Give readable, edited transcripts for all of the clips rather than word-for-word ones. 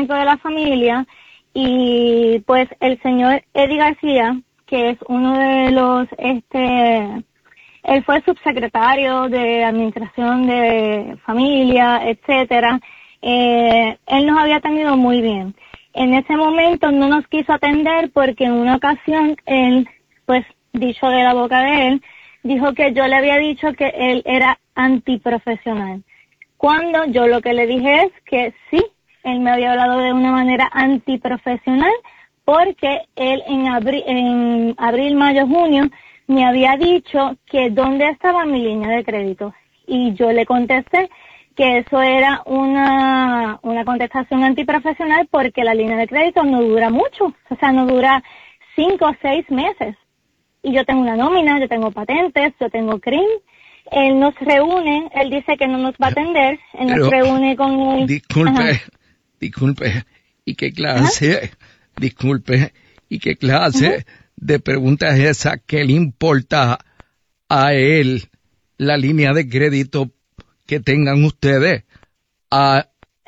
técnico de la familia, y pues el señor Eddie García, que es uno de los, él fue subsecretario de Administración de Familia, etcétera, él nos había atendido muy bien. En ese momento no nos quiso atender porque en una ocasión él, pues dicho de la boca de él, dijo que yo le había dicho que él era antiprofesional. Cuando yo lo que le dije es que sí, él me había hablado de una manera antiprofesional porque él en abril, mayo, junio me había dicho que dónde estaba mi línea de crédito. Y yo le contesté que eso era una contestación antiprofesional porque la línea de crédito no dura mucho, o sea, no dura 5 o 6 meses. Y yo tengo una nómina, yo tengo patentes, yo tengo CRIM. Él nos reúne, él dice que no nos va a atender, él nos reúne con él. Disculpe, ¿y qué clase de pregunta es esa? ¿Qué le importa a él la línea de crédito que tengan ustedes? A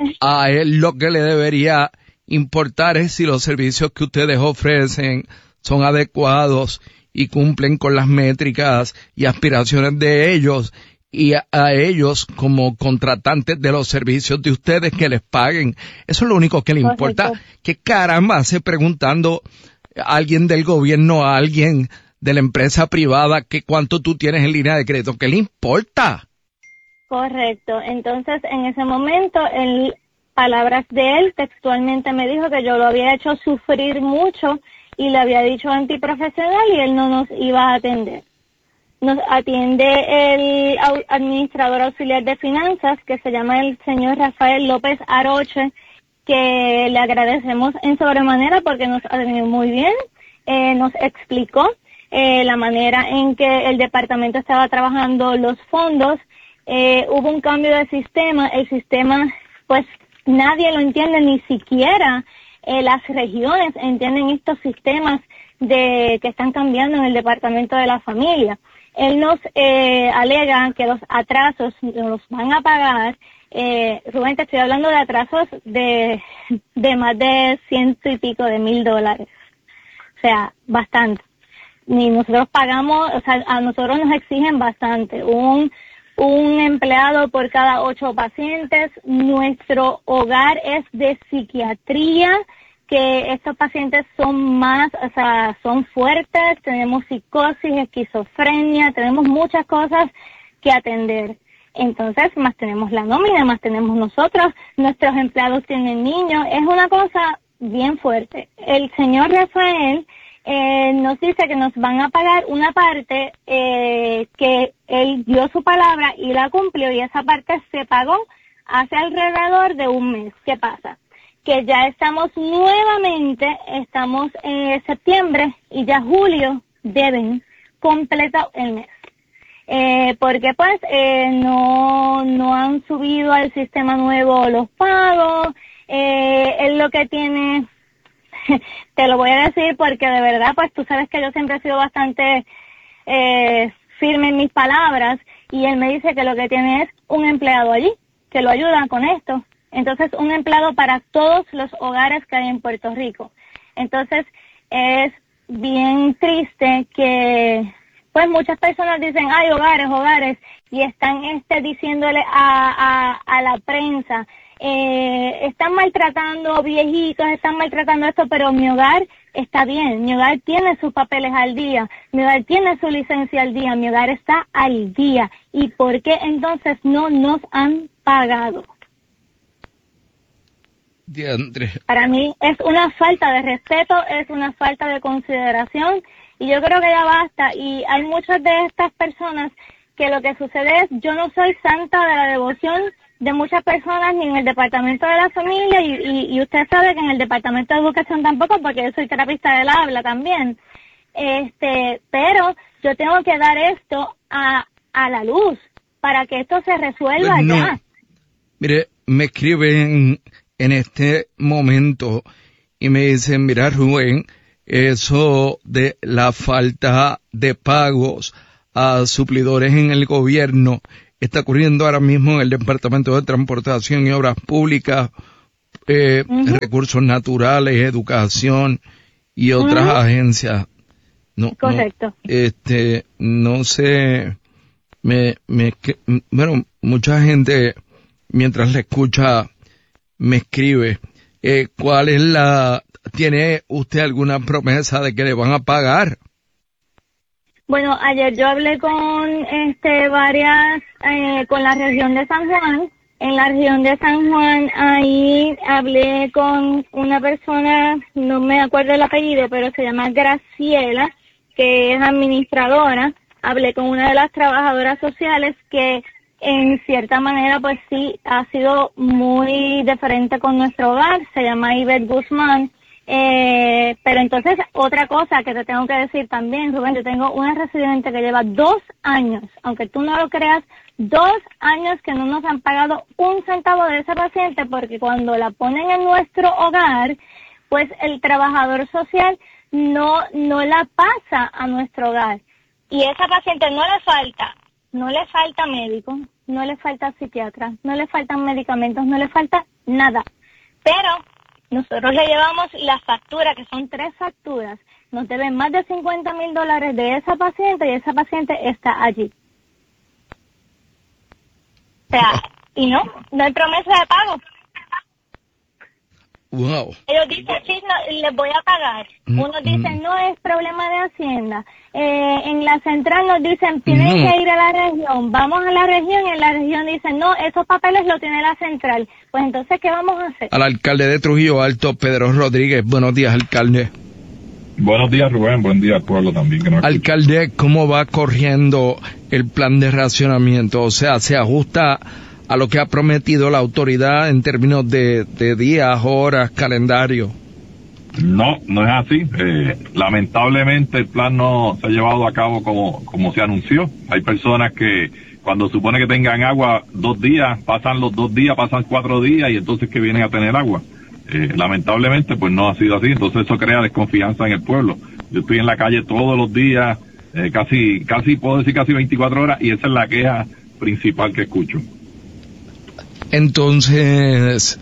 él lo que le debería importar es si los servicios que ustedes ofrecen son adecuados y cumplen con las métricas y aspiraciones de ellos, y a ellos como contratantes de los servicios de ustedes que les paguen. Eso es lo único que le importa. ¿Qué caramba hace preguntando a alguien del gobierno, a alguien de la empresa privada, que cuánto tú tienes en línea de crédito? ¿Qué le importa? Correcto. Entonces, en ese momento, palabras de él, textualmente me dijo que yo lo había hecho sufrir mucho y le había dicho antiprofesional y él no nos iba a atender. Nos atiende el administrador auxiliar de finanzas, que se llama el señor Rafael López Aroche, que le agradecemos en sobremanera porque nos atendió muy bien. Nos explicó la manera en que el departamento estaba trabajando los fondos. Hubo un cambio de sistema. El sistema, pues, nadie lo entiende, ni siquiera las regiones entienden estos sistemas que están cambiando en el departamento de la familia. Él nos alega que los atrasos los van a pagar. Rubén, te estoy hablando de atrasos de más de 100 y pico de $1,000. O sea, bastante. Ni nosotros pagamos, o sea, a nosotros nos exigen bastante. Un empleado por cada 8 pacientes. Nuestro hogar es de psiquiatría, que estos pacientes son más, o sea, son fuertes, tenemos psicosis, esquizofrenia, tenemos muchas cosas que atender. Entonces, más tenemos la nómina, más tenemos nosotros, nuestros empleados tienen niños, es una cosa bien fuerte. El señor Rafael nos dice que nos van a pagar una parte que él dio su palabra y la cumplió, y esa parte se pagó hace alrededor de un mes. ¿Qué pasa? Que ya estamos en septiembre y ya julio deben completo el mes. Porque pues no han subido al sistema nuevo los pagos. Él lo que tiene, te lo voy a decir porque de verdad pues tú sabes que yo siempre he sido bastante firme en mis palabras, y él me dice que lo que tiene es un empleado allí que lo ayuda con esto. Entonces, un empleado para todos los hogares que hay en Puerto Rico. Entonces, es bien triste que, pues, muchas personas dicen, hay hogares, y están diciéndole a la prensa, están maltratando viejitos, están maltratando esto, pero mi hogar está bien, mi hogar tiene sus papeles al día, mi hogar tiene su licencia al día, mi hogar está al día. ¿Y por qué entonces no nos han pagado? Diandre. Para mí es una falta de respeto, es una falta de consideración, y yo creo que ya basta. Y hay muchas de estas personas que lo que sucede es, yo no soy santa de la devoción de muchas personas, ni en el departamento de la familia, y usted sabe que en el departamento de educación tampoco, porque yo soy terapista del habla también. Pero yo tengo que dar esto a la luz para que esto se resuelva pues no. ya. Mire, me escriben en este momento y me dicen, mira Rubén, eso de la falta de pagos a suplidores en el gobierno está ocurriendo ahora mismo en el Departamento de Transportación y Obras Públicas recursos naturales, educación y otras agencias. No, correcto. No sé, bueno, mucha gente mientras le escucha me escribe, ¿cuál es tiene usted alguna promesa de que le van a pagar? Bueno, ayer yo hablé con con la región de San Juan. En la región de San Juan, ahí hablé con una persona, no me acuerdo el apellido, pero se llama Graciela, que es administradora. Hablé con una de las trabajadoras sociales que en cierta manera pues sí ha sido muy diferente con nuestro hogar, se llama Ivette Guzmán. Pero entonces, otra cosa que te tengo que decir también, Rubén, yo tengo una residente que lleva 2 años, aunque tú no lo creas, 2 años que no nos han pagado un centavo de esa paciente, porque cuando la ponen en nuestro hogar, pues el trabajador social no la pasa a nuestro hogar. Y esa paciente no le falta médico, no le falta psiquiatra, no le faltan medicamentos, no le falta nada. Pero nosotros le llevamos la factura, que son 3 facturas. Nos deben más de $50,000 de esa paciente y esa paciente está allí. O sea, y no hay promesa de pago. Wow. Ellos dicen, sí, no, les voy a pagar. Unos dicen, no es problema de Hacienda. En la central nos dicen, tienen que ir a la región. Vamos a la región y en la región dicen, no, esos papeles los tiene la central. Pues entonces, ¿qué vamos a hacer? Al alcalde de Trujillo Alto, Pedro Rodríguez. Buenos días, alcalde. Buenos días, Rubén. Buen día al pueblo también. Alcalde, ¿cómo va corriendo el plan de racionamiento? O sea, ¿se ajusta a lo que ha prometido la autoridad en términos de días, horas, calendario? No es así. Lamentablemente el plan no se ha llevado a cabo como se anunció. Hay personas que cuando supone que tengan agua 2 días, pasan los 2 días, pasan 4 días y entonces que vienen a tener agua. Lamentablemente pues no ha sido así, entonces eso crea desconfianza en el pueblo. Yo estoy en la calle todos los días, casi puedo decir casi 24 horas y esa es la queja principal que escucho. Entonces,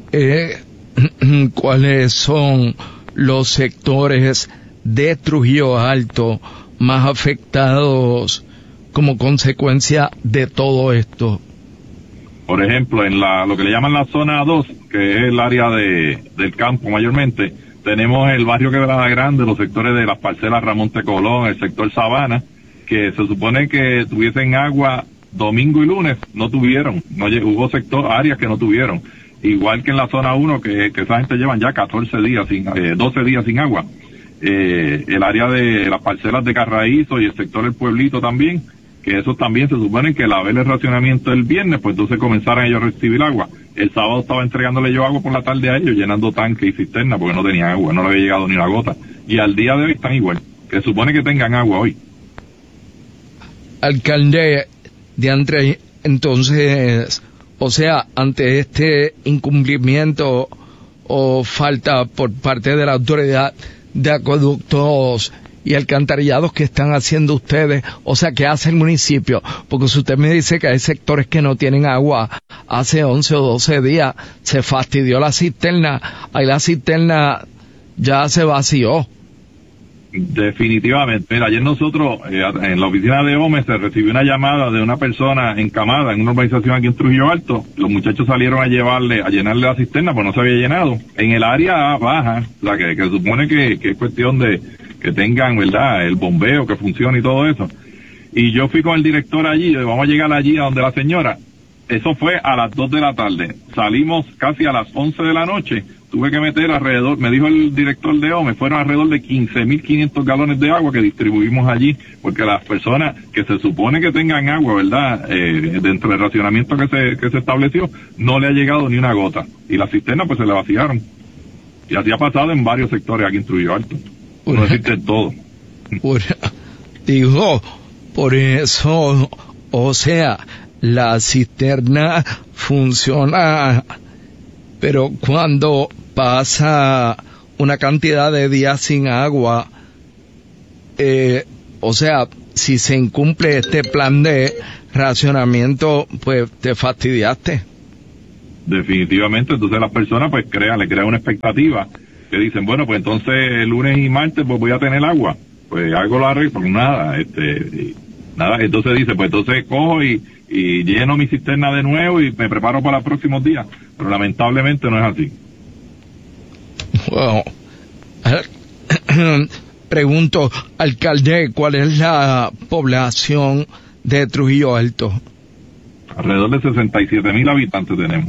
¿cuáles son los sectores de Trujillo Alto más afectados como consecuencia de todo esto? Por ejemplo, en lo que le llaman la zona 2, que es el área del campo mayormente, tenemos el barrio Quebrada Grande, los sectores de las parcelas Ramón T. Colón, el sector Sabana, que se supone que tuviesen agua domingo y lunes, no tuvieron, hubo áreas que no tuvieron. Igual que en la zona 1, que esa gente llevan ya 12 días sin agua. El área de las parcelas de Carraízo y el sector del Pueblito también, que esos también se supone que al haber el racionamiento el viernes, pues entonces comenzaran ellos a recibir agua. El sábado estaba entregándole yo agua por la tarde a ellos, llenando tanques y cisternas, porque no tenían agua, no le había llegado ni una gota. Y al día de hoy están igual, que se supone que tengan agua hoy. Alcalde Diantre, entonces, o sea, ante este incumplimiento o falta por parte de la autoridad de acueductos y alcantarillados que están haciendo ustedes, o sea, ¿qué hace el municipio? Porque si usted me dice que hay sectores que no tienen agua hace 11 o 12 días, se fastidió la cisterna, ahí la cisterna ya se vació. Definitivamente. Mira, ayer nosotros, en la oficina de OME, se recibió una llamada de una persona encamada en una urbanización aquí en Trujillo Alto. Los muchachos salieron a llenarle la cisterna, pues no se había llenado. En el área baja, la que supone que es cuestión de que tengan, ¿verdad?, el bombeo que funcione y todo eso. Y yo fui con el director allí, vamos a llegar allí a donde la señora. Eso fue a las 2 de la tarde. Salimos casi a las 11 de la noche. Tuve que meter alrededor, me dijo el director de OME, fueron alrededor de 15,500 galones de agua que distribuimos allí, porque las personas que se supone que tengan agua, ¿verdad?, dentro del racionamiento que se estableció, no le ha llegado ni una gota. Y las cisternas pues se le vaciaron. Y así ha pasado en varios sectores aquí en Trujillo Alto. No existe todo. Por eso, o sea, la cisterna funciona, pero cuando pasa una cantidad de días sin agua, o sea, si se incumple este plan de racionamiento, pues te fastidiaste. Definitivamente, entonces las personas pues le crean una expectativa que dicen, bueno, pues entonces el lunes y martes pues voy a tener agua, pues algo lo arreglo, pues nada, nada, entonces dice, pues entonces cojo y lleno mi cisterna de nuevo y me preparo para los próximos días, pero lamentablemente no es así. Wow. Pregunto, alcalde, ¿cuál es la población de Trujillo Alto? Alrededor de 67,000 habitantes tenemos.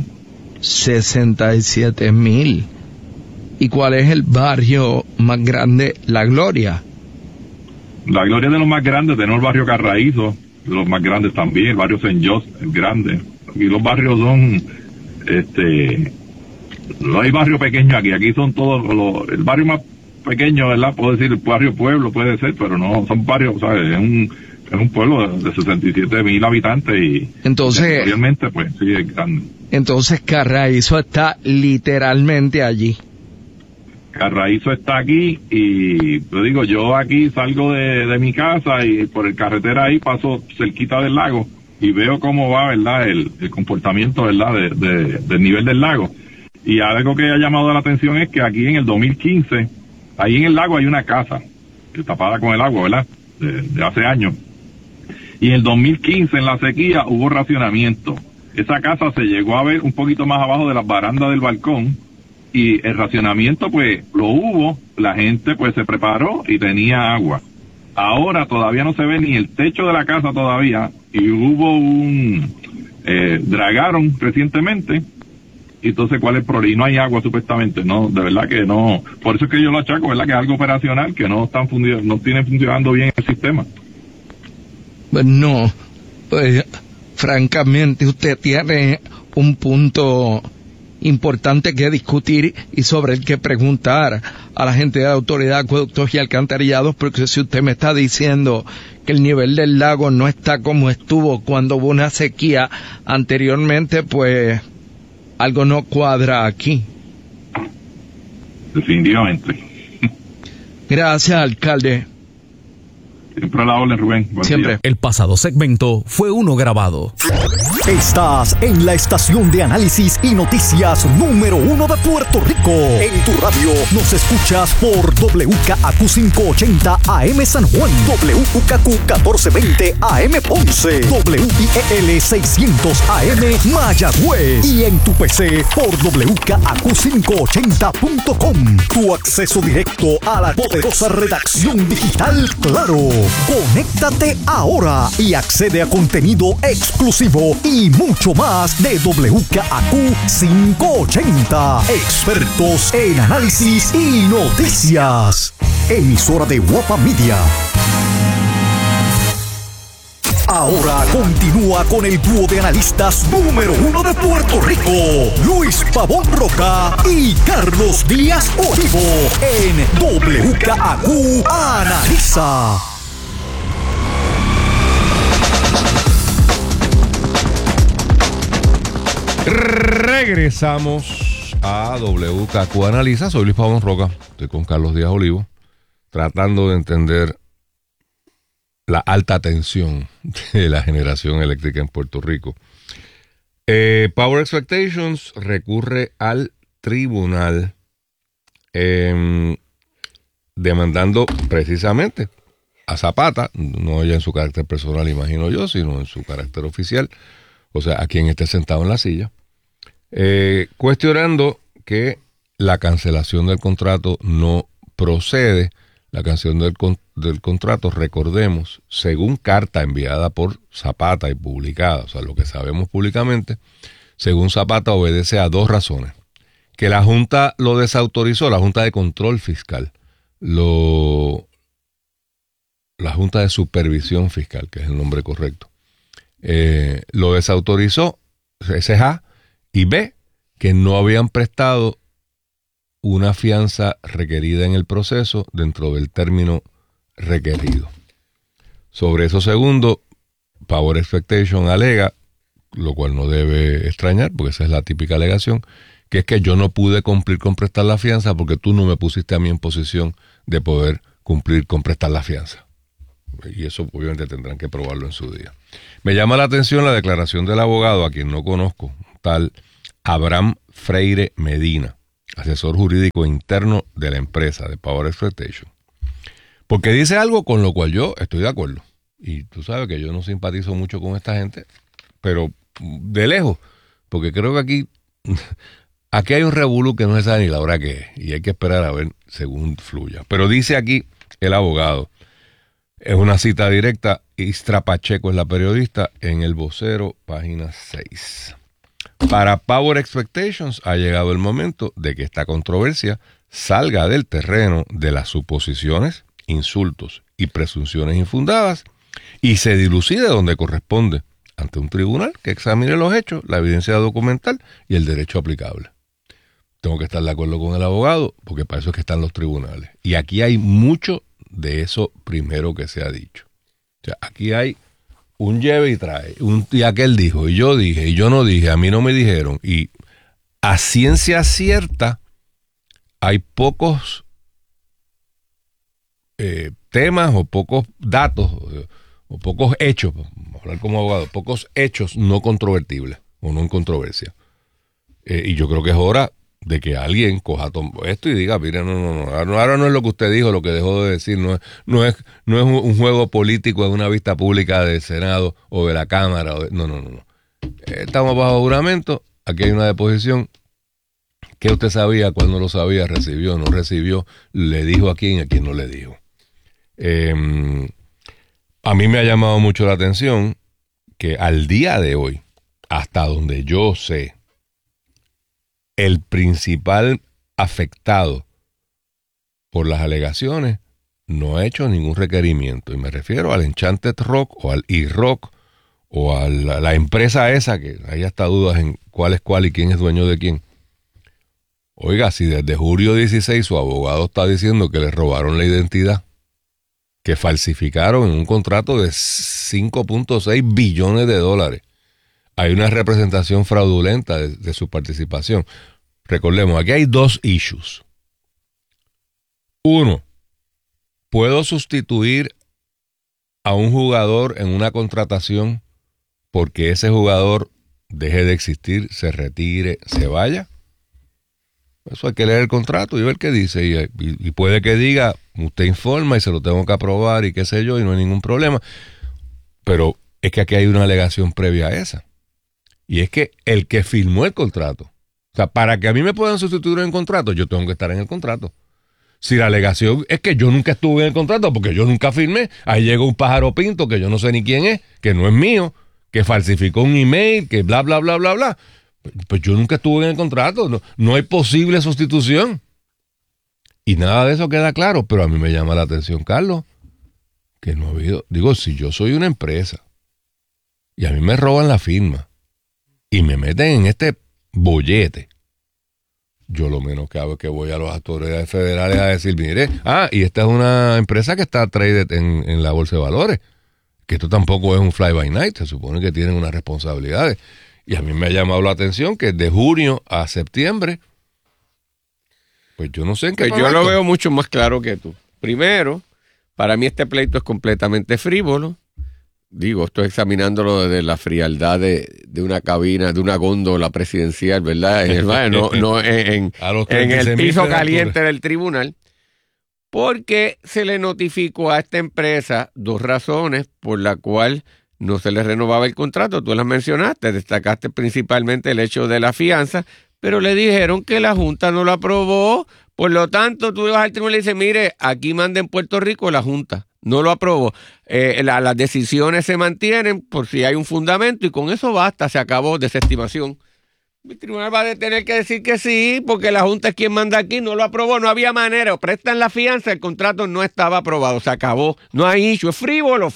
67,000. ¿Y cuál es el barrio más grande? La Gloria. La Gloria es de los más grandes, tenemos el barrio Carraízo, de los más grandes también, el barrio Saint Jos, el grande. Aquí los barrios son, no hay barrio pequeño aquí son todos el barrio más pequeño, ¿verdad? Puedo decir el barrio Pueblo, puede ser, pero no, son barrios, ¿sabes? Es un pueblo de 67,000 habitantes y entonces, realmente pues sí es grande. Entonces Carraízo está literalmente allí. Carraízo está aquí y te digo, yo aquí salgo de mi casa y por el carretera ahí paso cerquita del lago y veo cómo va, ¿verdad? El comportamiento, ¿verdad? Del nivel del lago. Y algo que ha llamado la atención es que aquí en el 2015, ahí en el lago hay una casa tapada con el agua, ¿verdad? De hace años. Y en el 2015, en la sequía, hubo racionamiento. Esa casa se llegó a ver un poquito más abajo de las barandas del balcón y el racionamiento, pues, lo hubo. La gente, pues, se preparó y tenía agua. Ahora todavía no se ve ni el techo de la casa todavía y hubo dragaron recientemente. Entonces, ¿cuál es el problema? Y no hay agua, supuestamente. No, de verdad que no. Por eso es que yo lo achaco, ¿verdad? Que es algo operacional, que no tiene funcionando bien el sistema. No, pues francamente usted tiene un punto importante que discutir y sobre el que preguntar a la gente de la Autoridad de Acueductos y Alcantarillados, porque si usted me está diciendo que el nivel del lago no está como estuvo cuando hubo una sequía anteriormente, pues algo no cuadra aquí. Definitivamente. Gracias, alcalde. Siempre a la orden, Rubén. Buen Siempre. día. El pasado segmento fue uno grabado. Estás en la estación de análisis y noticias número 1 de Puerto Rico. En tu radio nos escuchas por WKAQ 580 AM San Juan, WKQ 1420 AM Ponce, WIEL 600 AM Mayagüez y en tu PC por WKAQ580.com. Tu acceso directo a la poderosa redacción digital Claro. Conéctate ahora y accede a contenido exclusivo y mucho más de WKAQ 580. Expertos en análisis y noticias. Emisora de Guapa Media. Ahora continúa con el dúo de analistas número 1 de Puerto Rico, Luis Pavón Roca y Carlos Díaz Olivo, en WKAQ Analiza. Regresamos a WKAQ Analiza. Soy Luis Pavón Roca, estoy con Carlos Díaz Olivo, tratando de entender la alta tensión de la generación eléctrica en Puerto Rico. Power Expectations recurre al tribunal demandando precisamente a Zapata, no ella en su carácter personal, imagino yo, sino en su carácter oficial, o sea, a quien esté sentado en la silla, cuestionando que la cancelación del contrato no procede. La cancelación del contrato, recordemos, según carta enviada por Zapata y publicada, o sea, lo que sabemos públicamente, según Zapata obedece a dos razones. Que la Junta lo desautorizó, la Junta de Control Fiscal, la Junta de Supervisión Fiscal, que es el nombre correcto, lo desautorizó, ese es A, y B, que no habían prestado una fianza requerida en el proceso dentro del término requerido. Sobre eso segundo, Power Expectation alega, lo cual no debe extrañar, porque esa es la típica alegación, que es que yo no pude cumplir con prestar la fianza porque tú no me pusiste a mí en posición de poder cumplir con prestar la fianza. Y eso obviamente tendrán que probarlo en su día. Me llama la atención la declaración del abogado, a quien no conozco, tal Abraham Freire Medina, asesor jurídico interno de la empresa de Power Exploitation. Porque dice algo con lo cual yo estoy de acuerdo. Y tú sabes que yo no simpatizo mucho con esta gente, pero de lejos, porque creo que aquí hay un revolú que no se sabe ni la hora que es, y hay que esperar a ver según fluya. Pero dice aquí el abogado, es una cita directa, Istra Pacheco es la periodista, en El Vocero, página 6. Para Power Expectations ha llegado el momento de que esta controversia salga del terreno de las suposiciones, insultos y presunciones infundadas y se dilucide donde corresponde, ante un tribunal que examine los hechos, la evidencia documental y el derecho aplicable. Tengo que estar de acuerdo con el abogado, porque para eso es que están los tribunales. Y aquí hay mucho de eso primero que se ha dicho. O sea, aquí hay un lleve y trae, y aquel dijo, y yo dije, y yo no dije, a mí no me dijeron. Y a ciencia cierta hay pocos temas o pocos datos o pocos hechos, vamos a hablar como abogado, pocos hechos no controvertibles o no en controversia. Y yo creo que es hora de que alguien coja esto y diga, mira, ahora no es lo que usted dijo, lo que dejó de decir, no es un juego político en una vista pública del Senado o de la Cámara, no. Estamos bajo juramento, aquí hay una deposición, ¿qué usted sabía, cuál no lo sabía, recibió, no recibió, le dijo a quién y a quién no le dijo? A mí me ha llamado mucho la atención que al día de hoy, hasta donde yo sé, el principal afectado por las alegaciones no ha hecho ningún requerimiento. Y me refiero al Enchanted Rock o al E-Rock o a la empresa esa, que hay hasta dudas en cuál es cuál y quién es dueño de quién. Oiga, si desde julio 16 su abogado está diciendo que le robaron la identidad, que falsificaron en un contrato de 5.6 billones de dólares. Hay una representación fraudulenta de su participación. Recordemos, aquí hay dos issues. Uno, ¿puedo sustituir a un jugador en una contratación porque ese jugador deje de existir, se retire, se vaya? Eso hay que leer el contrato y ver qué dice. Y puede que diga, usted informa y se lo tengo que aprobar y qué sé yo, y no hay ningún problema. Pero es que aquí hay una alegación previa a esa. Y es que el que firmó el contrato, o sea, para que a mí me puedan sustituir en el contrato, yo tengo que estar en el contrato. Si la alegación es que yo nunca estuve en el contrato porque yo nunca firmé, ahí llega un pájaro pinto que yo no sé ni quién es, que no es mío, que falsificó un email, que bla, bla, bla, bla, bla. Pues yo nunca estuve en el contrato, no hay posible sustitución. Y nada de eso queda claro, pero a mí me llama la atención, Carlos, que no ha habido. Digo, si yo soy una empresa y a mí me roban la firma y me meten en este bollete, yo lo menos que hago es que voy a las autoridades federales a decir, mire, y esta es una empresa que está traded en la bolsa de valores, que esto tampoco es un fly by night, se supone que tienen unas responsabilidades. Y a mí me ha llamado la atención que de junio a septiembre, pues yo no sé en qué. Pues yo lo veo mucho más claro que tú. Primero, para mí este pleito es completamente frívolo. Digo, estoy examinándolo desde la frialdad de una cabina, de una góndola presidencial, ¿verdad? No en el piso caliente del tribunal. Porque se le notificó a esta empresa dos razones por la cual no se le renovaba el contrato. Tú las mencionaste, destacaste principalmente el hecho de la fianza, pero le dijeron que la Junta no lo aprobó. Por lo tanto, tú vas al tribunal y dices, mire, aquí manda en Puerto Rico la Junta. No lo aprobó. Las decisiones se mantienen por si hay un fundamento y con eso basta, se acabó, desestimación. El tribunal va a tener que decir que sí, porque la Junta es quien manda aquí, no lo aprobó, no había manera. Prestan la fianza, el contrato no estaba aprobado, se acabó. No hay issue, es frívolo.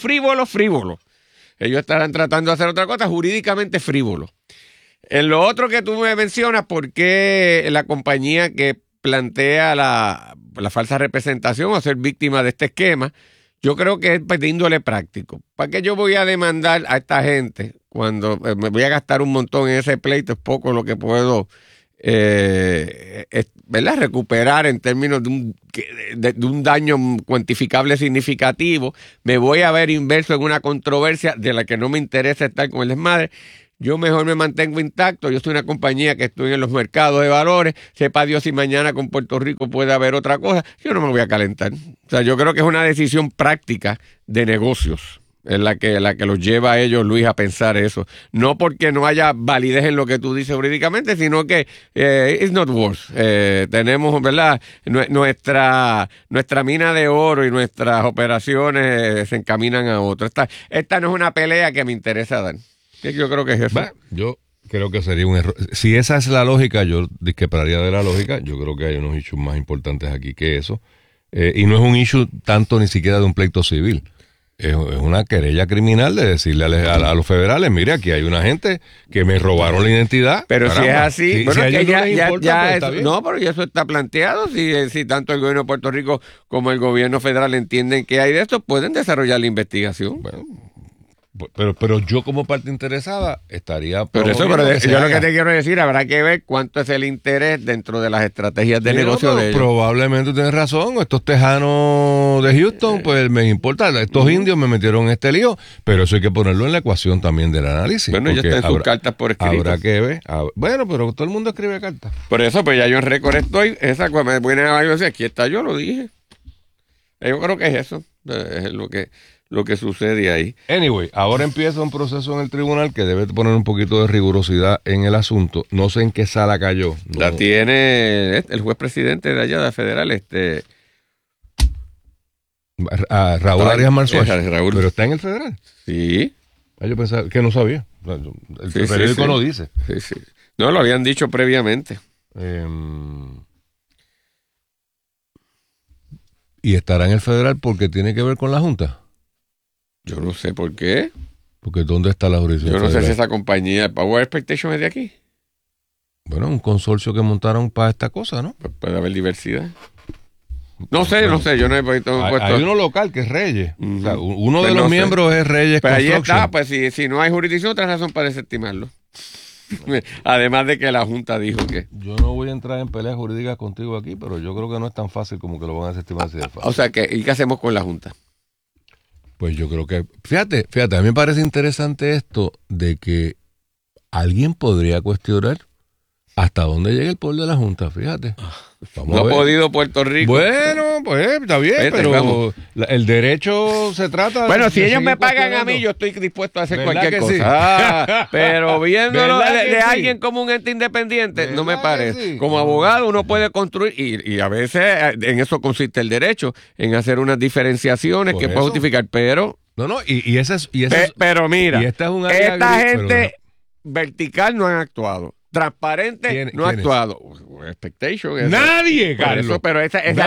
Ellos estarán tratando de hacer otra cosa, jurídicamente frívolo. En lo otro que tú me mencionas, ¿por qué la compañía que plantea la falsa representación o ser víctima de este esquema? Yo creo que es de índole práctico. ¿Para qué yo voy a demandar a esta gente cuando me voy a gastar un montón en ese pleito? Es poco lo que puedo ¿verdad? Recuperar en términos de un daño cuantificable significativo. Me voy a ver inverso en una controversia de la que no me interesa estar con el desmadre. yo mejor me mantengo intacto, yo soy una compañía que estoy en los mercados de valores, sepa Dios si mañana con Puerto Rico puede haber otra cosa, yo no me voy a calentar. O sea, yo creo que es una decisión práctica de negocios. Es la que los lleva a ellos, Luis, a pensar eso. No porque no haya validez en lo que tú dices jurídicamente, sino que it's not worth. Tenemos, ¿verdad? Nuestra mina de oro y nuestras operaciones se encaminan a otro. Esta no es una pelea que me interesa dar. Yo creo que es eso. Bueno, yo creo que sería un error. Si esa es la lógica, yo discreparía de la lógica. Yo creo que hay unos issues más importantes aquí que eso. Y no es un issue tanto ni siquiera de un pleito civil. Es una querella criminal de decirle a los federales, mire, aquí hay una gente que me robaron la identidad. Pero caramba. si es así, bueno, si que ya eso, no, pero ya eso está planteado. Si tanto el gobierno de Puerto Rico como el gobierno federal entienden que hay de esto, pueden desarrollar la investigación. Bueno, pero yo como parte interesada estaría... Pero yo lo que te quiero decir, habrá que ver cuánto es el interés dentro de las estrategias de negocio de ellos. Probablemente tienes razón, estos tejanos de Houston, pues me importa, estos indios me metieron en este lío, pero eso hay que ponerlo en la ecuación también del análisis. Bueno, ya están sus cartas por escrito. Habrá que ver, bueno, pero todo el mundo escribe cartas. Por eso, pues ya yo en récord estoy, esa cuando me ponen a decir, aquí está, yo lo dije. Yo creo que es eso, es lo que sucede ahí. Anyway, ahora empieza un proceso en el tribunal que debe poner un poquito de rigurosidad en el asunto. No sé en qué sala cayó. No. La tiene el juez presidente de allá de la federal, Raúl Arias Marzuach. Raúl. Pero está en el federal. Sí. Yo pensaba que no sabía. El periódico no dice. Sí. No, lo habían dicho previamente. ¿Y estará en el federal porque tiene que ver con la Junta? Yo no sé por qué. Porque ¿dónde está la jurisdicción? Yo no sé si esa compañía, Power Expectation, es de aquí. Bueno, un consorcio que montaron para esta cosa, ¿no? Pues puede haber diversidad. No sé, yo no he puesto... Hay uno local que es Reyes. O sea, uno de los miembros es Reyes Pero Construction. ahí está, pues si no hay jurisdicción, otra razón para desestimarlo. Además de que la Junta dijo que... Yo no voy a entrar en peleas jurídicas contigo aquí, pero yo creo que no es tan fácil como que lo van a desestimar así de fácil. O sea, ¿y qué hacemos con la Junta? Pues yo creo que... Fíjate, a mí me parece interesante esto de que alguien podría cuestionar hasta dónde llega el poder de la Junta, fíjate. No ha podido Puerto Rico. Bueno, pues está bien, pero el derecho se trata... Bueno, si ellos me pagan a mí, yo estoy dispuesto a hacer cualquier cosa. Sí? Pero viéndolo de alguien como un ente independiente, no me parece. Sí? Como abogado uno puede construir, y a veces en eso consiste el derecho, en hacer unas diferenciaciones que puede justificar, pero... No, y ese es... pero mira, esta gente vertical no han actuado. Transparente no ha actuado. Expectation. Nadie, Carlos. Pero esa es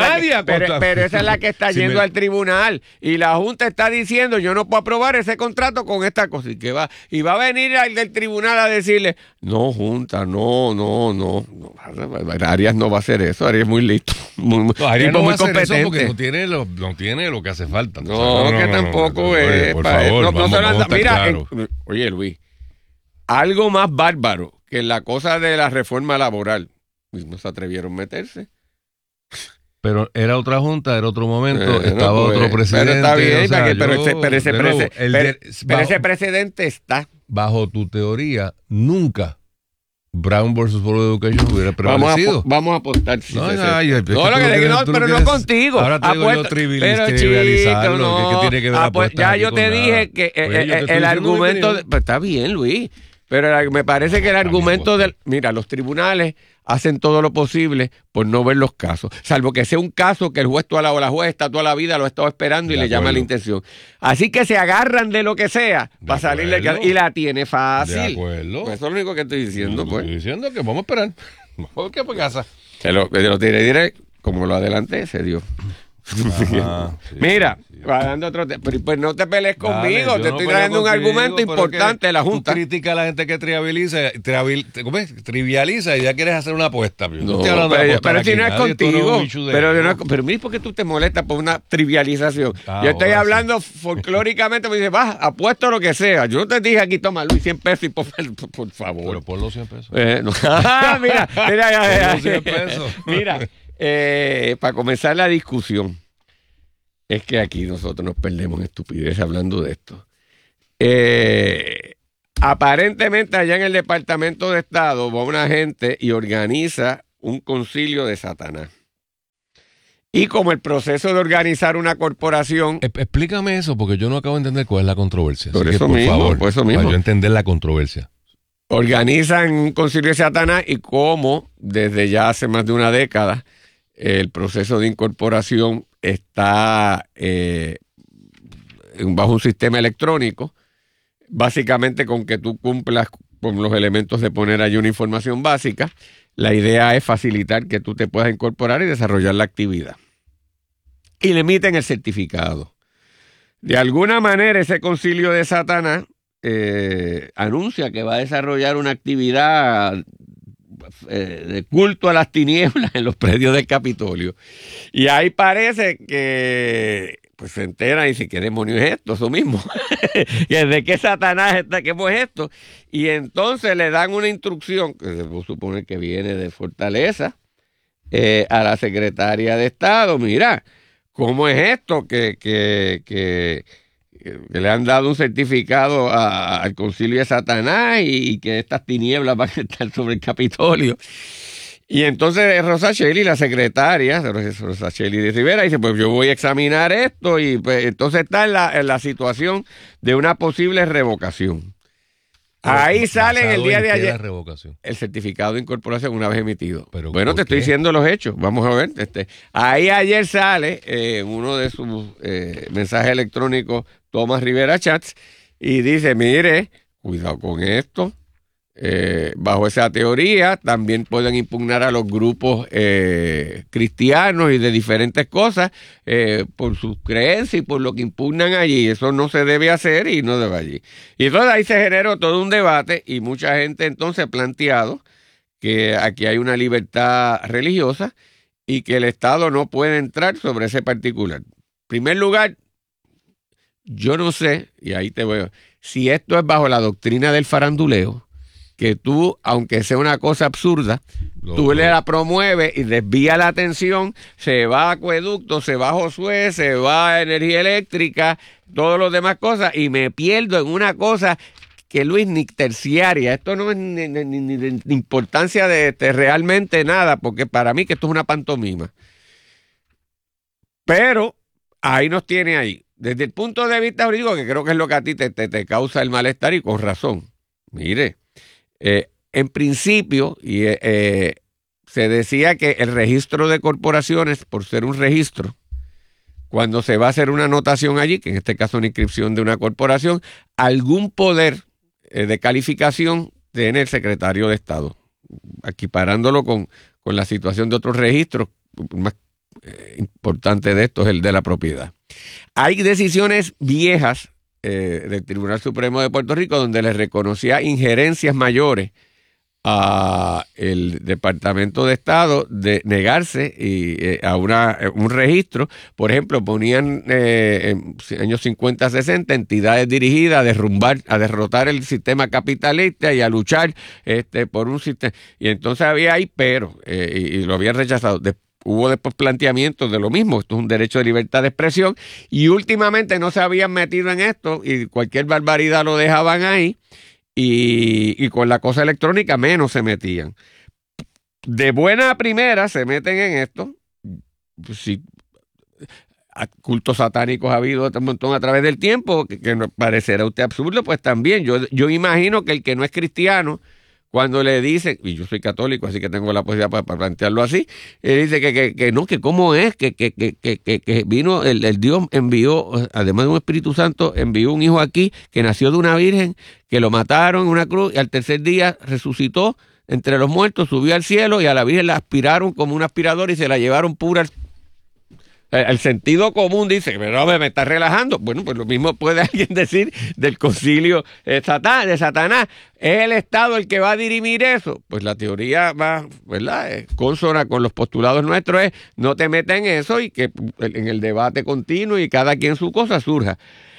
la que está yendo al tribunal. Y la Junta está diciendo, yo no puedo aprobar ese contrato con esta cosa. Y va a venir al del tribunal a decirle, no, Junta, no. Arias no va a hacer eso. Arias es muy listo. Arias no va a hacer competente. eso porque no tiene lo que hace falta. No, tampoco es. Por favor, mira, oye, Luis, algo más bárbaro que la cosa de la reforma laboral. No se atrevieron a meterse. Pero era otra junta, era otro momento, estaba otro presidente. Pero está bien, ese precedente está. Bajo tu teoría, nunca Brown versus Board of Education hubiera prevalecido. Vamos a apostar. Pero no contigo. Ahora te digo yo trivializarlo. ¿Qué tiene que ver apuestar? Ya yo te dije que el argumento... Está bien, Luis. Pero me parece que el argumento mira, los tribunales hacen todo lo posible por no ver los casos, salvo que sea un caso que el juez o la juez está toda la vida, lo ha estado esperando y le llama la intención. Así que se agarran de lo que sea para salirle y la tiene fácil. De acuerdo. Pues eso es lo único que estoy diciendo. Estoy diciendo que vamos a esperar. ¿Por qué por casa? Te lo diré, como lo adelanté, se dio. Mira, va dando otro pues no te pelees conmigo, te estoy trayendo un argumento importante de la Junta. Tú criticas a la gente que trivializa y ya quieres hacer una apuesta. Pero si no es contigo. Pero mira, ¿por qué tú te molestas por una trivialización? Yo estoy hablando folclóricamente, me dice, apuesto lo que sea. Yo no te dije aquí, toma Luis, 100 pesos y por favor. Pero por los 100 pesos. Mira, 100 pesos. Mira. Para comenzar la discusión, es que aquí nosotros nos perdemos en estupidez hablando de esto. Aparentemente allá en el Departamento de Estado va una gente y organiza un concilio de Satanás. Y como el proceso de organizar una corporación... Explícame eso, porque yo no acabo de entender cuál es la controversia. Por Así eso que, por mismo, favor, por eso mismo. para yo entender la controversia. Organizan un concilio de Satanás y cómo desde ya hace más de una década el proceso de incorporación está bajo un sistema electrónico, básicamente con que tú cumplas con los elementos de poner allí una información básica. La idea es facilitar que tú te puedas incorporar y desarrollar la actividad. Y le emiten el certificado. De alguna manera ese concilio de Satanás anuncia que va a desarrollar una actividad de culto a las tinieblas en los predios del Capitolio. Y ahí parece que pues se entera y dice, ¿qué demonios es esto? Eso mismo. ¿De qué Satanás está? ¿Qué es esto? Y entonces le dan una instrucción, que se puede suponer que viene de Fortaleza, a la secretaria de Estado. Mira, ¿cómo es esto que le han dado un certificado al concilio de Satanás y que estas tinieblas van a estar sobre el Capitolio? Y entonces Rosa Shelley, la secretaria, Rosa Shelley de Rivera, dice, pues yo voy a examinar esto y pues, entonces está en la situación de una posible revocación. Ahí sale el día de ayer el certificado de incorporación una vez emitido. Pero bueno, te estoy diciendo los hechos. Vamos a ver. Ahí ayer sale uno de sus mensajes electrónicos, Tomás Rivera Chats, y dice, mire, cuidado con esto. Bajo esa teoría también pueden impugnar a los grupos cristianos y de diferentes cosas por sus creencias y por lo que impugnan allí. Eso no se debe hacer y no debe allí. Y entonces ahí se generó todo un debate y mucha gente entonces ha planteado que aquí hay una libertad religiosa y que el Estado no puede entrar sobre ese particular. En primer lugar, yo no sé, y ahí te voy, si esto es bajo la doctrina del faranduleo, que tú, aunque sea una cosa absurda, tú le la promueves y desvía la atención, se va a acueducto, se va a Josué, se va a energía eléctrica, todas las demás cosas, y me pierdo en una cosa que, Luis, ni terciaria. Esto no es ni de importancia de realmente nada, porque para mí que esto es una pantomima. Pero ahí nos tiene ahí. Desde el punto de vista jurídico, que creo que es lo que a ti te causa el malestar y con razón. Mire, en principio se decía que el registro de corporaciones, por ser un registro, cuando se va a hacer una anotación allí, que en este caso una inscripción de una corporación, algún poder de calificación tiene el secretario de Estado, equiparándolo con la situación de otros registros. Más importante de esto es el de la propiedad. Hay decisiones viejas del Tribunal Supremo de Puerto Rico donde le reconocía injerencias mayores a el Departamento de Estado de negarse a un registro. Por ejemplo, ponían en años 50, 60 entidades dirigidas a derrotar el sistema capitalista y a luchar por un sistema. Y entonces había ahí y lo habían rechazado. Hubo después planteamientos de lo mismo, esto es un derecho de libertad de expresión, y últimamente no se habían metido en esto y cualquier barbaridad lo dejaban ahí, y con la cosa electrónica menos se metían. De buena primera se meten en esto. Si cultos satánicos ha habido un montón a través del tiempo, que nos parecerá a usted absurdo, pues también. Yo imagino que el que no es cristiano, cuando le dicen, y yo soy católico, así que tengo la posibilidad para plantearlo así, él dice que no, que cómo es, que vino, el Dios envió, además de un Espíritu Santo, envió un hijo aquí que nació de una virgen, que lo mataron en una cruz y al tercer día resucitó entre los muertos, subió al cielo y a la virgen la aspiraron como un aspirador y se la llevaron pura. El sentido común dice, pero me está relajando. Bueno, pues lo mismo puede alguien decir del concilio de Satanás. ¿Es el Estado el que va a dirimir eso? Pues la teoría va, ¿verdad? Consona con los postulados nuestros es no te metas en eso y que en el debate continuo y cada quien su cosa surja.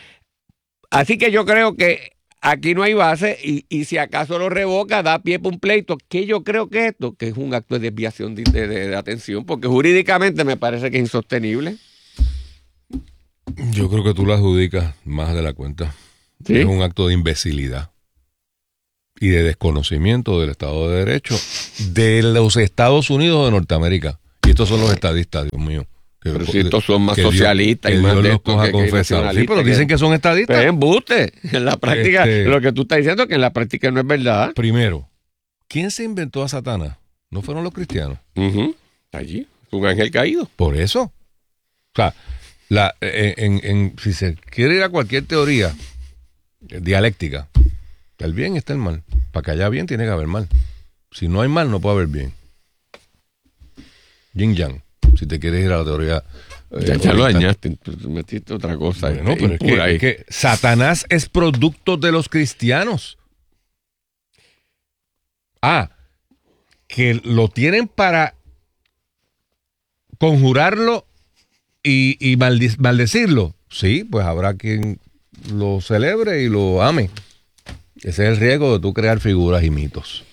Así que yo creo que aquí no hay base y si acaso lo revoca, da pie para un pleito. ¿Qué yo creo que esto? Que es un acto de desviación de atención, porque jurídicamente me parece que es insostenible. Yo creo que tú lo adjudicas más de la cuenta. ¿Sí? Es un acto de imbecilidad. y de desconocimiento del Estado de Derecho de los Estados Unidos de Norteamérica. Y estos son los estadistas, Dios mío. Pero si estos son más socialistas y más de esto que confesar. Sí, pero dicen que son estadistas. Pero embuste. En la práctica, lo que tú estás diciendo es que en la práctica no es verdad. Primero, ¿quién se inventó a Satanás? ¿No fueron los cristianos? Allí, un ángel caído. Por eso. O sea, si se quiere ir a cualquier teoría dialéctica, el bien está el mal. Para que haya bien tiene que haber mal. Si no hay mal, no puede haber bien. Yin Yang. Si te quieres ir a la teoría. Ya lo dañaste, metiste otra cosa. Bueno, pero es que Satanás es producto de los cristianos. Que lo tienen para conjurarlo y maldecirlo. Sí, pues habrá quien lo celebre y lo ame. Ese es el riesgo de tú crear figuras y mitos.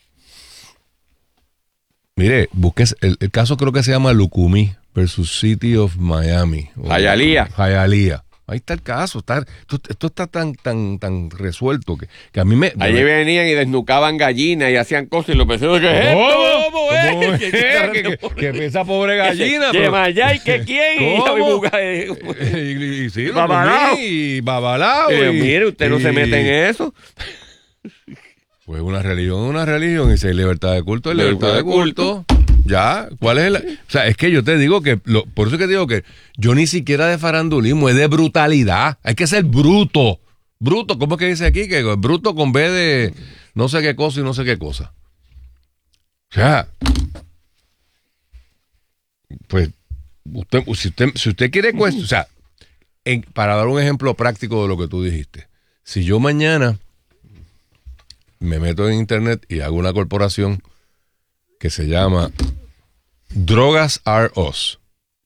Mire, busques el caso, creo que se llama Lucumí versus City of Miami. Hialeah. Ahí está el caso. Esto está tan resuelto que a mí me... Allí venían y desnucaban gallinas y hacían cosas y lo pensaron que es ¿Cómo es? Que esa pobre gallina. Que Mayá y que quién. Y sí, Babalao. Mire, usted no se mete en eso. Pues una religión, y si hay libertad de culto, hay libertad de culto. Ya, ¿cuál es o sea, es que yo te digo que, por eso que te digo que yo ni siquiera de farandulismo, es de brutalidad. Hay que ser bruto. Bruto, ¿cómo es que dice aquí? Que bruto con B de no sé qué cosa y no sé qué cosa. O sea, pues, si usted quiere cuestionar, o sea, para dar un ejemplo práctico de lo que tú dijiste, si yo mañana me meto en internet y hago una corporación que se llama Drogas Are Us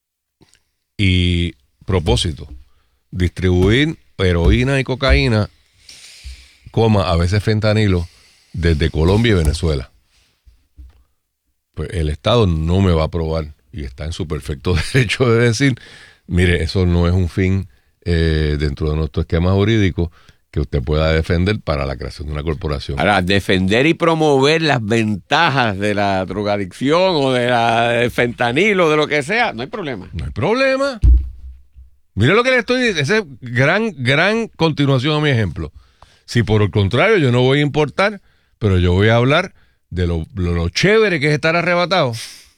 y propósito, distribuir heroína y cocaína, a veces fentanilo, desde Colombia y Venezuela, pues el Estado no me va a aprobar y está en su perfecto derecho de decir, mire, eso no es un fin dentro de nuestro esquema jurídico que usted pueda defender para la creación de una corporación. Para defender y promover las ventajas de la drogadicción o del fentanilo, de lo que sea, no hay problema. No hay problema. Mire lo que le estoy diciendo, esa es gran continuación a mi ejemplo. Si por el contrario yo no voy a importar, pero yo voy a hablar de lo chévere que es estar arrebatado.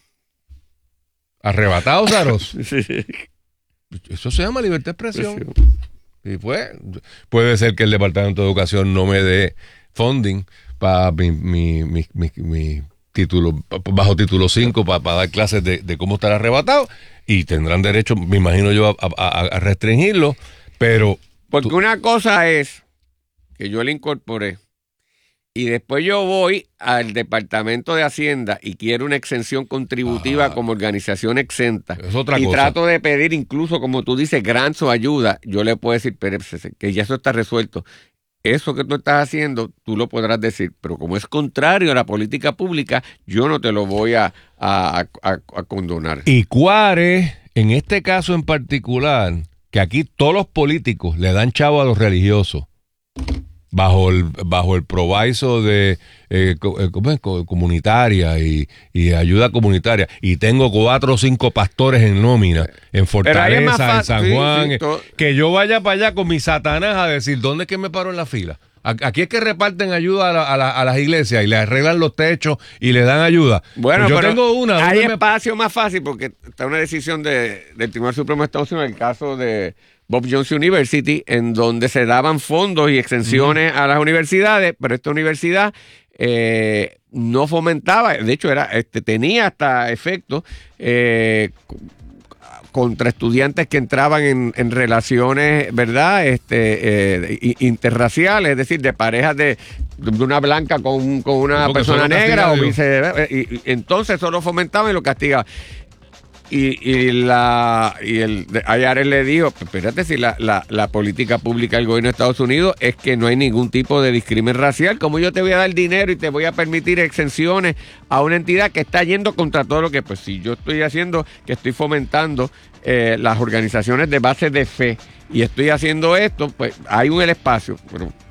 Arrebatado, Zaros. Sí. Eso se llama libertad de expresión. Y pues, puede ser que el Departamento de Educación no me dé funding para mi título, bajo título 5, para dar clases de cómo estar arrebatado, y tendrán derecho, me imagino yo, a restringirlo, pero... Porque una cosa es que yo le incorporé y después yo voy al Departamento de Hacienda y quiero una exención contributiva como organización exenta. Es otra cosa. Trato de pedir incluso, como tú dices, grants o ayuda. Yo le puedo decir, pero que ya eso está resuelto. Eso que tú estás haciendo, tú lo podrás decir, pero como es contrario a la política pública, yo no te lo voy a condonar. Y Cuare, en este caso en particular, que aquí todos los políticos le dan chavo a los religiosos, bajo el proviso de comunitaria y ayuda comunitaria, y tengo 4 o 5 pastores en nómina en Fortaleza, en San Juan, que yo vaya para allá con mi Satanás a decir, ¿dónde es que me paro en la fila? Aquí es que reparten ayuda a las iglesias y le arreglan los techos y le dan ayuda. Bueno, pues yo tengo una. Hay espacio más fácil porque está una decisión del Tribunal Supremo de Estados Unidos, el caso de Bob Jones University, en donde se daban fondos y exenciones a las universidades, pero esta universidad no fomentaba, de hecho tenía hasta efectos contra estudiantes que entraban en relaciones, ¿verdad? Interraciales, es decir, de parejas de una blanca con una persona negra o viceversa. Y entonces eso lo fomentaba y lo castigaba. Y el IRS le dijo, espérate, si la política pública del gobierno de Estados Unidos es que no hay ningún tipo de discriminación racial, ¿cómo yo te voy a dar dinero y te voy a permitir exenciones a una entidad que está yendo contra todo lo que, pues si yo estoy haciendo, que estoy fomentando las organizaciones de base de fe y estoy haciendo esto, pues hay el espacio, pero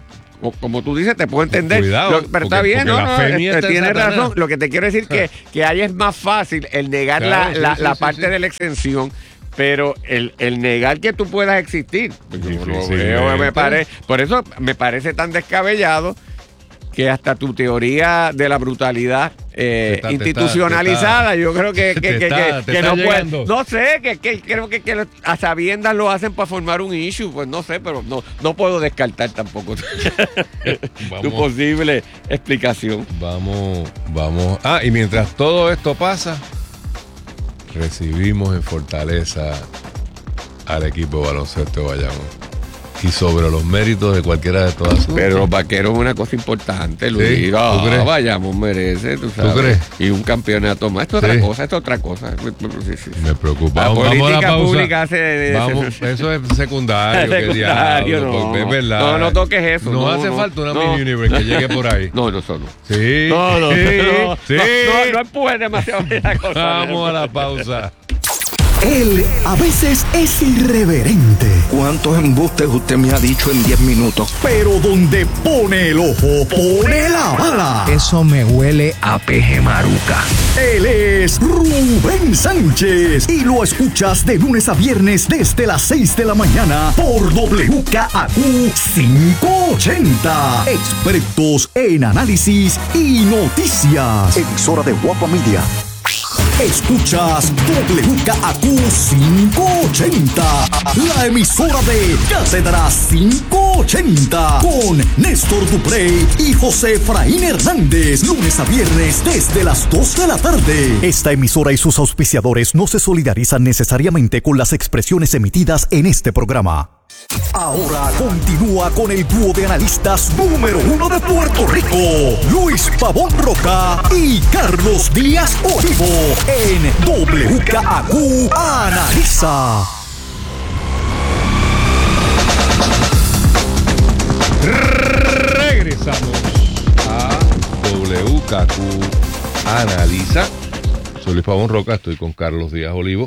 como tú dices, te puedo entender. Cuidado, pero está bien, tienes Satanás. razón. Lo que te quiero decir que ahí es más fácil el negar la parte de la exención. Pero el negar que tú puedas existir, por eso me parece tan descabellado que hasta tu teoría de la brutalidad institucionalizada, yo creo que no puede. No sé, creo que a sabiendas lo hacen para formar un issue, pues no sé, pero no puedo descartar tampoco tu posible explicación. Vamos. Y mientras todo esto pasa, recibimos en Fortaleza al equipo de baloncesto de Bayamón. Y sobre los méritos de cualquiera de todas sus... Pero los vaqueros es una cosa importante, Luis. ¿Sí? ¿Tú crees? Bayamón merece, tú sabes. ¿Tú crees? Y un campeonato más. Esto es otra cosa. Sí. Me preocupa. La Vamos a la política pausa. pública hace... Eso es secundario. Es verdad. No toques eso. Nos hace falta una mini universe que llegue por ahí. No solo. Sí. No Sí. empujes demasiado la cosa. Vamos a la pausa. Él a veces es irreverente, ¿Cuántos embustes usted me ha dicho en 10 minutos? pero donde pone el ojo, pone la bala. Eso me huele a peje maruca. Él es Rubén Sánchez y lo escuchas de lunes a viernes desde las 6 de la mañana por WKAQ 580. Expertos en análisis y noticias. Emisora de Guapa Media. Escuchas WKAQ 580, la emisora de Cátedra 580, con Néstor Duprey y José Efraín Hernández, lunes a viernes desde las 2 de la tarde. Esta emisora y sus auspiciadores no se solidarizan necesariamente con las expresiones emitidas en este programa. Ahora continúa con el dúo de analistas número 1 de Puerto Rico, Luis Pavón Roca y Carlos Díaz Olivo, en WKAQ Analiza. Regresamos a WKAQ Analiza. Soy Luis Pavón Roca, estoy con Carlos Díaz Olivo.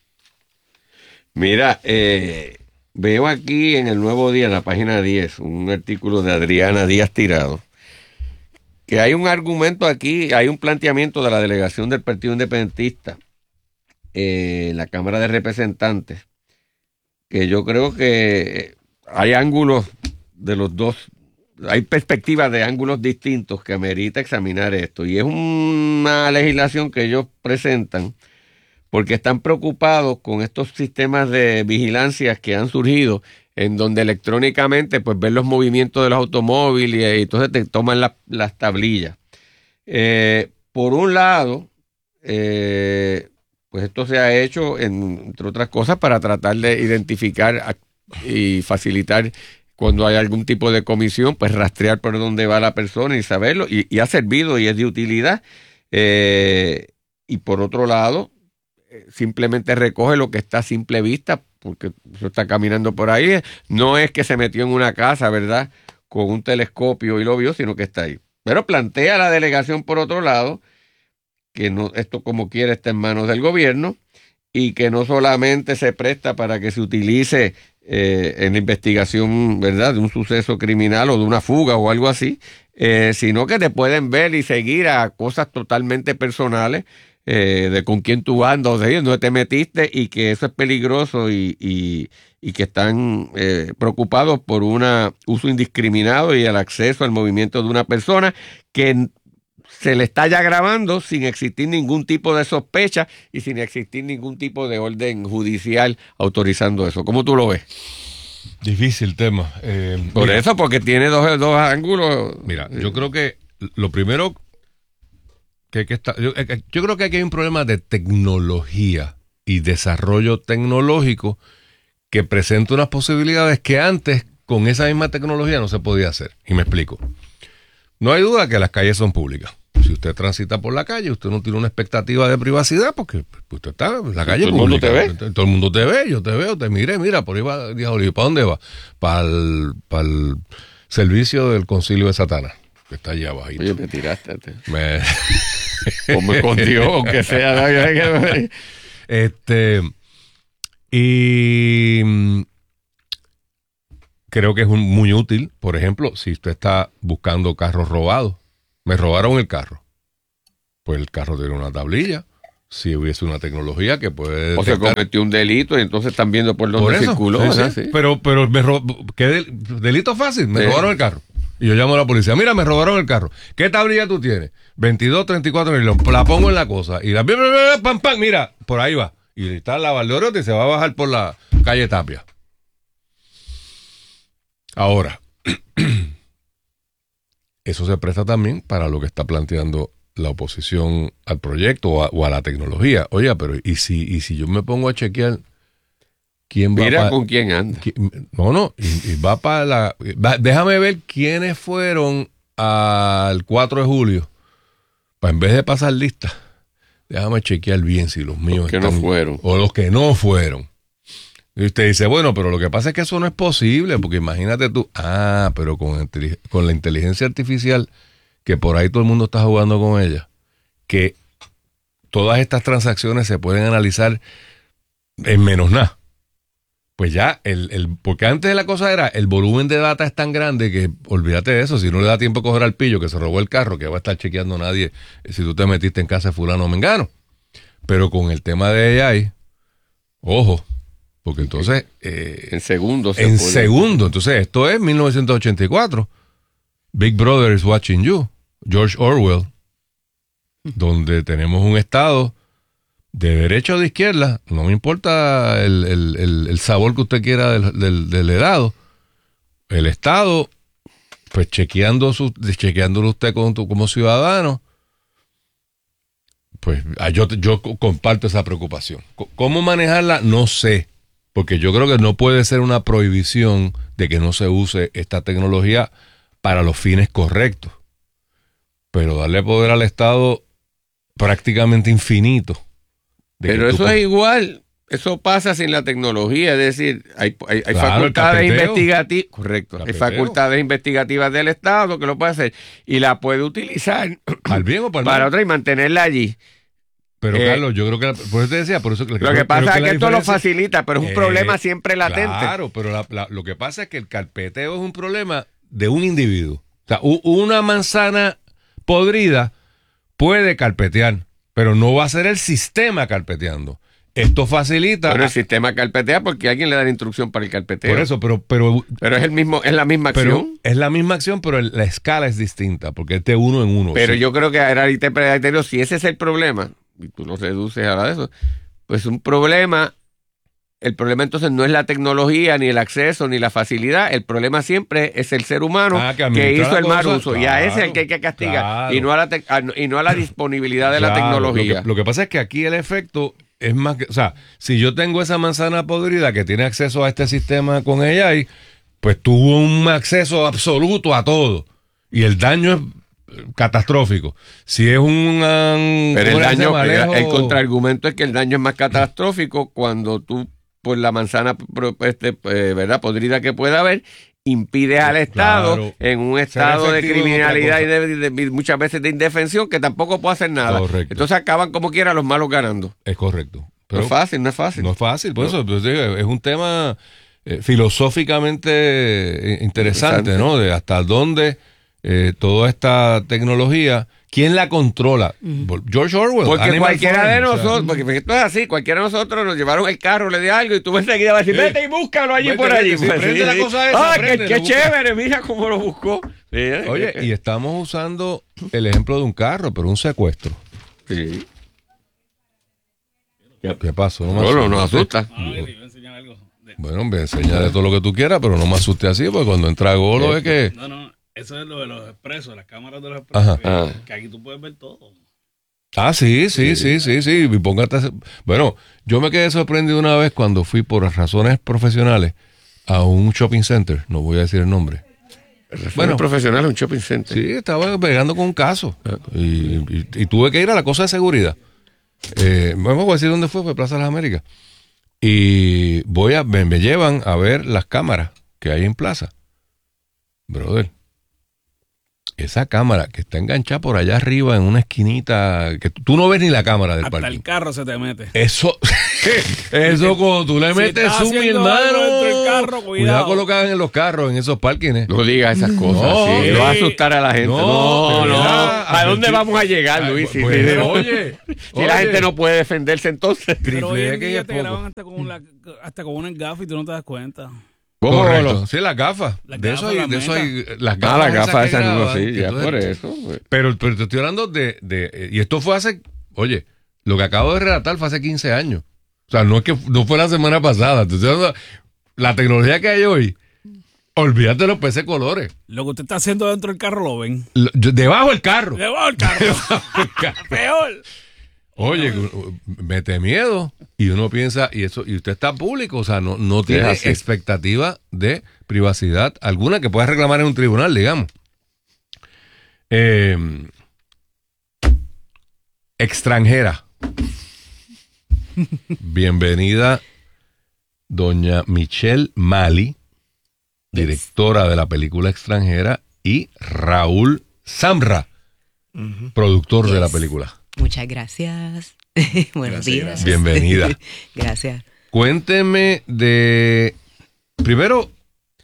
Mira, veo aquí en el Nuevo Día, en la página 10, un artículo de Adriana Díaz Tirado, que hay un argumento aquí, hay un planteamiento de la delegación del Partido Independentista en la Cámara de Representantes, que yo creo que hay ángulos de los dos, hay perspectivas de ángulos distintos que amerita examinar esto, y es una legislación que ellos presentan porque están preocupados con estos sistemas de vigilancia que han surgido, en donde electrónicamente pues ven los movimientos de los automóviles y entonces te toman las tablillas. Por un lado, pues esto se ha hecho, entre otras cosas, para tratar de identificar y facilitar cuando hay algún tipo de comisión, pues rastrear por dónde va la persona y saberlo, y ha servido y es de utilidad. Y por otro lado, simplemente recoge lo que está a simple vista, porque eso está caminando por ahí. No es que se metió en una casa, ¿verdad?, con un telescopio y lo vio, sino que está ahí. Pero plantea la delegación, por otro lado, que no, esto como quiera está en manos del gobierno y que no solamente se presta para que se utilice en la investigación, ¿verdad?, de un suceso criminal o de una fuga o algo así, sino que te pueden ver y seguir a cosas totalmente personales, de con quién tú andas, de dónde te metiste, y que eso es peligroso y que están preocupados por un uso indiscriminado y el acceso al movimiento de una persona que se le está ya grabando sin existir ningún tipo de sospecha y sin existir ningún tipo de orden judicial autorizando eso. ¿Cómo tú lo ves? Difícil tema. Por eso, porque tiene dos ángulos. Mira, yo creo que lo primero que hay que estar... Yo creo que aquí hay un problema de tecnología y desarrollo tecnológico que presenta unas posibilidades que antes con esa misma tecnología no se podía hacer. Y me explico. No hay duda que las calles son públicas. Si usted transita por la calle, usted no tiene una expectativa de privacidad porque usted está en la calle pública. Todo el mundo te ve. Todo el mundo te ve, yo te veo, te miré, mira, por ahí va, Díaz Olivo. ¿Para dónde va? Para el servicio del Concilio de Satanás, que está allá abajo. Oye, me tiraste. O me escondió, aunque sea. creo que es muy útil. Por ejemplo, si usted está buscando carros robados, me robaron el carro, pues el carro tiene una tablilla. Si hubiese una tecnología que puede... O se cometió un delito y entonces están viendo por dónde circuló. Sí, sí. Pero ¿qué delito fácil? Me robaron el carro. Y yo llamo a la policía. Mira, me robaron el carro. ¿Qué tablilla tú tienes? 2234, la pongo en la cosa. Y la... ¡Pam, pam! Mira, por ahí va. Y está la Valdeoriotti y se va a bajar por la calle Tapia. Ahora, eso se presta también para lo que está planteando la oposición al proyecto o a la tecnología. Oye, pero ¿y si yo me pongo a chequear quién va? Mira con quién anda. Y va para la... déjame ver quiénes fueron al 4 de julio. En vez de pasar lista, déjame chequear bien si los míos están... no fueron. O los que no fueron. Y usted dice, bueno, pero lo que pasa es que eso no es posible, porque imagínate tú, pero con la inteligencia artificial, que por ahí todo el mundo está jugando con ella, que todas estas transacciones se pueden analizar en menos nada. Pues ya, porque antes la cosa era, el volumen de data es tan grande que olvídate de eso, si no le da tiempo a coger al pillo que se robó el carro, que va a estar chequeando nadie si tú te metiste en casa de fulano o mengano. Pero con el tema de AI, ojo, porque entonces... en segundos. Entonces esto es 1984. Big Brother is watching you. George Orwell, donde tenemos un Estado de derecha o de izquierda, no me importa el sabor que usted quiera del helado, el Estado, pues chequeándolo usted como ciudadano, pues yo comparto esa preocupación. ¿Cómo manejarla? No sé, porque yo creo que no puede ser una prohibición de que no se use esta tecnología para los fines correctos. Pero darle poder al Estado prácticamente infinito. Pero eso es igual, eso pasa sin la tecnología, es decir, hay facultades investigativas, correcto, hay facultades investigativas del Estado que lo puede hacer y la puede utilizar al bien o para otra y mantenerla allí. Pero Carlos, yo creo que por eso te decía, lo que pasa es que esto lo facilita, pero es un problema siempre latente. Claro, pero lo que pasa es que el carpeteo es un problema de un individuo. O sea, una manzana podrida puede carpetear, pero no va a ser el sistema carpeteando. Esto facilita... Pero el sistema carpetea porque alguien le da la instrucción para el carpeteo. Por eso, pero es la misma acción. Es la misma acción, pero la escala es distinta, porque es de uno en uno. Pero sí. Yo creo que si ese es el problema, y tú lo reduces a eso, pues un problema... El problema entonces no es la tecnología, ni el acceso, ni la facilidad. El problema siempre es el ser humano que hizo el mal uso. Claro, y a ese es el que hay que castigar. Claro. Y no a la disponibilidad de la tecnología. Lo que pasa es que aquí el efecto es más... O sea, si yo tengo esa manzana podrida que tiene acceso a este sistema con AI, pues tuvo un acceso absoluto a todo. Y el daño es catastrófico. Si es Pero el contraargumento es que el daño es más catastrófico cuando tú, por la manzana ¿verdad? Podrida que pueda haber, impide al Estado, en un estado de criminalidad y de muchas veces de indefensión, que tampoco puede hacer nada. Correcto. Entonces acaban como quiera los malos ganando. Es correcto. Pero no es fácil. No es fácil, por eso es un tema filosóficamente interesante, ¿no? De hasta dónde toda esta tecnología... ¿Quién la controla? George Orwell. Porque cualquiera de nosotros, porque esto es así, cualquiera de nosotros nos llevaron el carro, le di algo y tú enseguida vas a decir, vete y búscalo allí por allí. Prende la cosa esa. Qué chévere, mira cómo lo buscó. Sí, oye, y estamos usando el ejemplo de un carro, pero un secuestro. Sí. ¿Qué pasó? No nos asusta. Bueno, me enseñaré todo lo que tú quieras, pero no me asuste así, porque cuando entra Golo es que... No. Eso es lo de los expresos, las cámaras de los expresos, que aquí tú puedes ver todo. Sí. Y póngate... Bueno, yo me quedé sorprendido una vez cuando fui por razones profesionales a un shopping center, no voy a decir el nombre. Profesional, un shopping center. Sí, estaba pegando con un caso y tuve que ir a la cosa de seguridad. Voy a decir dónde fue Plaza de las Américas. Y me llevan a ver las cámaras que hay en Plaza. Brother, esa cámara que está enganchada por allá arriba en una esquinita, que tú no ves ni la cámara del parque. Hasta el carro se te mete. Eso cuando tú le metes zoom, mi hermano. carro, cuidado con lo que hagan en los carros, en esos parkings. No digas esas cosas, No, sí, va a asustar a la gente. No. ¿A dónde vamos a llegar, Luis? Oye, si la gente no puede defenderse, entonces. Pero hoy en día te graban hasta con una gafa y tú no te das cuenta. Correcto. Sí, las gafas. De eso hay las gafas. Las gafas esas no, sí, ya entonces, por eso. Pero te estoy hablando y esto fue hace, oye, lo que acabo de relatar fue hace 15 años. O sea, no fue la semana pasada. Te estoy hablando, la tecnología que hay hoy, olvídate de los PC colores. Lo que usted está haciendo dentro del carro lo ven. Debajo del carro. Debajo del carro. Peor. Oye, mete miedo y uno piensa, y usted está público, o sea, no tiene expectativa de privacidad alguna que pueda reclamar en un tribunal, digamos. Extranjera. Bienvenida, doña Michelle Mali, directora de la película Extranjera, y Raúl Samra, productor de la película. Muchas gracias. Buenos días. Bienvenida. Gracias. Cuénteme primero,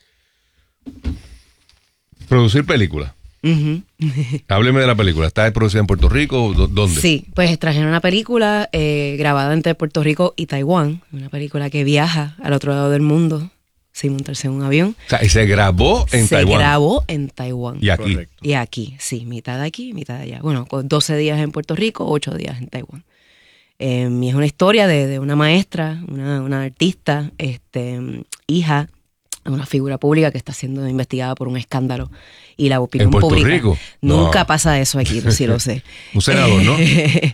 producir películas. Hábleme de la película. ¿Está producida en Puerto Rico? ¿Dónde? Sí, pues trajeron una película grabada entre Puerto Rico y Taiwán. Una película que viaja al otro lado del mundo sin montarse en un avión. O sea, y se grabó en Taiwán. Se grabó en Taiwán. Y aquí. Correcto. Y aquí, sí, mitad de aquí, mitad de allá. Bueno, con 12 días en Puerto Rico, 8 días en Taiwán. Y es una historia de una maestra, una artista, hija de una figura pública que está siendo investigada por un escándalo. Y la opinión ¿En Puerto pública. Rico? Nunca pasa eso aquí, sí lo sé. Un senador, ¿no?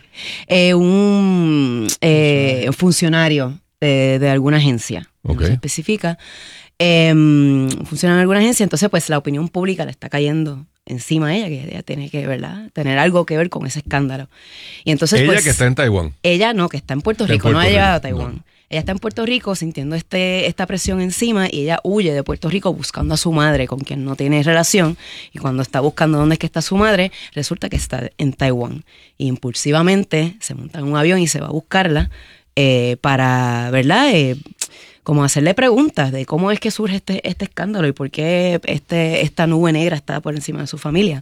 Un funcionario de alguna agencia. Okay. No se especifica. Funciona en alguna agencia, entonces pues la opinión pública le está cayendo encima a ella, que ella tiene que, ¿verdad?, tener algo que ver con ese escándalo. Y entonces, ella pues, que está en Taiwán. Ella no, que está en Puerto Rico, no ha llegado a Taiwán. No. Ella está en Puerto Rico sintiendo esta presión encima y ella huye de Puerto Rico buscando a su madre, con quien no tiene relación, y cuando está buscando dónde es que está su madre, resulta que está en Taiwán. Y impulsivamente se monta en un avión y se va a buscarla para, ¿verdad?, como hacerle preguntas de cómo es que surge este escándalo y por qué esta nube negra está por encima de su familia.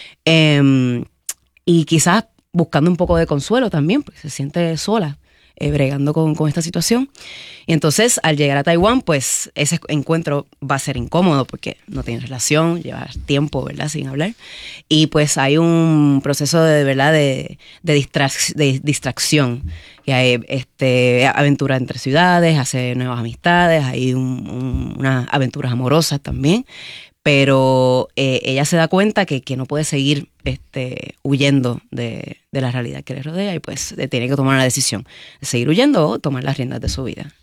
Y quizás buscando un poco de consuelo también, porque se siente sola, bregando con esta situación. Y entonces, al llegar a Taiwán, pues ese encuentro va a ser incómodo porque no tiene relación, lleva tiempo, ¿verdad?, sin hablar. Y pues hay un proceso de distracción. Y hay aventuras entre ciudades, hace nuevas amistades, hay unas aventuras amorosas también. Pero ella se da cuenta que no puede seguir huyendo de la realidad que le rodea y pues tiene que tomar una decisión de seguir huyendo o tomar las riendas de su vida.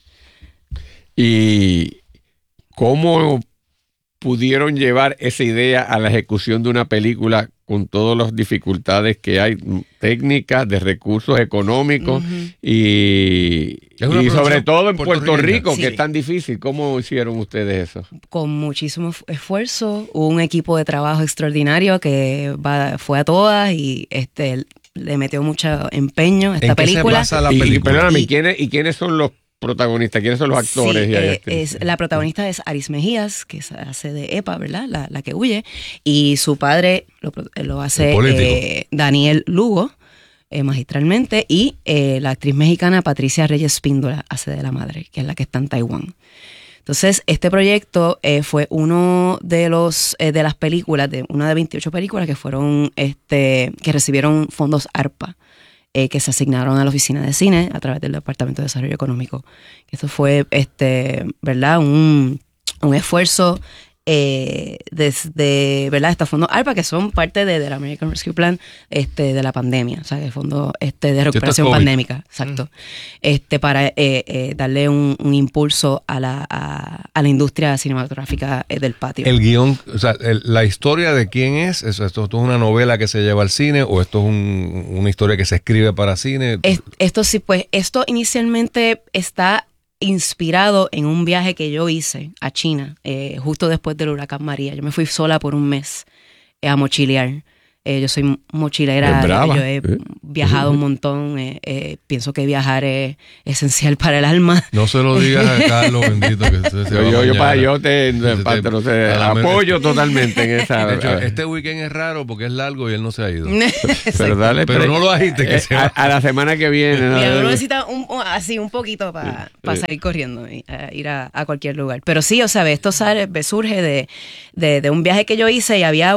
¿Y cómo pudieron llevar esa idea a la ejecución de una película con todas las dificultades que hay, técnicas, de recursos económicos y sobre todo en Puerto Rico, sí, que es tan difícil? ¿Cómo hicieron ustedes eso? Con muchísimo esfuerzo, un equipo de trabajo extraordinario que fue a todas y le metió mucho empeño a esta película. ¿En qué se basa la película? Perdóname, ¿y quiénes son los protagonistas? ¿Quiénes son los actores? Sí, la protagonista es Aris Mejías, que se hace de Epa, ¿verdad? La que huye. Y su padre lo hace Daniel Lugo, magistralmente. Y la actriz mexicana Patricia Reyes Espíndola hace de la madre, que es la que está en Taiwán. Entonces, este proyecto fue uno de las películas, una de 28 películas que fueron, que recibieron fondos ARPA, que se asignaron a la Oficina de Cine a través del Departamento de Desarrollo Económico. Esto fue, ¿verdad?, un esfuerzo desde, ¿verdad?, estos fondos ARPA, que son parte del American Rescue Plan de la pandemia, o sea, el fondo de recuperación pandémica, exacto, para darle un impulso a la industria cinematográfica del patio. El guión, o sea, la historia de quién es, ¿esto es una novela que se lleva al cine o esto es una historia que se escribe para cine? Esto sí, pues, esto inicialmente está inspirado en un viaje que yo hice a China justo después del huracán María. Yo me fui sola por un mes a mochilear Yo soy mochilera, yo he viajado un montón. Pienso que viajar es esencial para el alma. No se lo digas a Carlos, bendito, que usted yo te apoyo totalmente en esa. De hecho, este weekend es raro porque es largo y él no se ha ido. pero no lo agites que se va. A la semana que viene. Mira, uno necesita un poquito para salir corriendo y ir a cualquier lugar. Pero sí, o sea, esto surge de un viaje que yo hice y había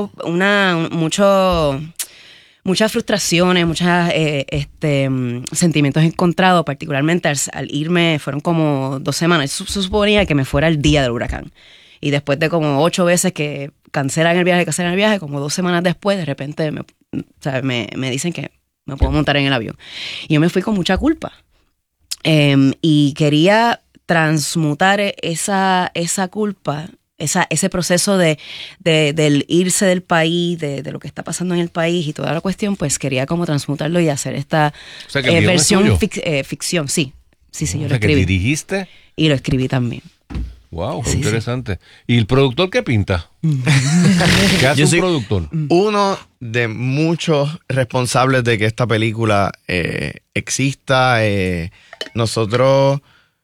muchas frustraciones, sentimientos encontrados, particularmente al irme, fueron como 2 semanas. Se suponía que me fuera el día del huracán. Y después de como 8 veces que cancelan el viaje, como 2 semanas después, de repente me dicen que me puedo montar en el avión. Y yo me fui con mucha culpa. Y quería transmutar esa culpa, ese proceso del irse del país, de lo que está pasando en el país y toda la cuestión, pues quería como transmutarlo y hacer esta versión ficción. Sí, yo lo escribí. ¿Que dirigiste? Y lo escribí también. Wow, sí, interesante. ¿Y el productor qué pinta? ¿Qué hace un productor? Uno de muchos responsables de que esta película exista. Nosotros